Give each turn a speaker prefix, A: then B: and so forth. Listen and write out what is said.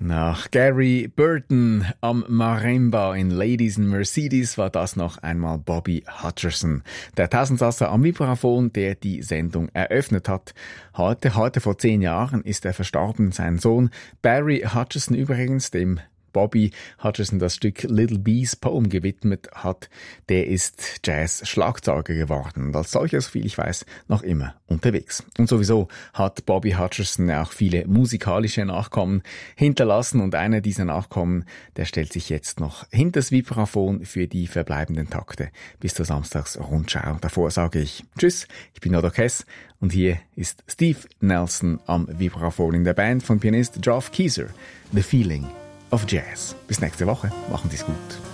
A: Nach Gary Burton am Marimba in Ladies and Mercedes war das noch einmal Bobby Hutcherson, der Tausendsasser am Vibraphon, der die Sendung eröffnet hat. Heute vor 10 Jahren ist er verstorben. Sein Sohn Barry Hutcherson übrigens, dem Bobby Hutcherson das Stück Little Bee's Poem gewidmet hat, der ist Jazz-Schlagzeuger geworden und als solcher, soviel ich weiß, noch immer unterwegs. Und sowieso hat Bobby Hutcherson auch viele musikalische Nachkommen hinterlassen und einer dieser Nachkommen, der stellt sich jetzt noch hinter das Vibraphon für die verbleibenden Takte bis zur Samstagsrundschau. Davor sage ich Tschüss, ich bin Odo Kess und hier ist Steve Nelson am Vibraphon in der Band von Pianist Geoff Keezer, The Feeling of Jazz. Bis nächste Woche. Machen Sie's gut.